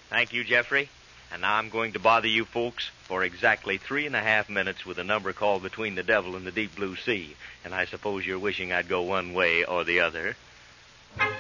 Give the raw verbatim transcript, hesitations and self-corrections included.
Thank you, Jeffrey. And now I'm going to bother you folks for exactly three and a half minutes with a number called Between the Devil and the Deep Blue Sea. And I suppose you're wishing I'd go one way or the other.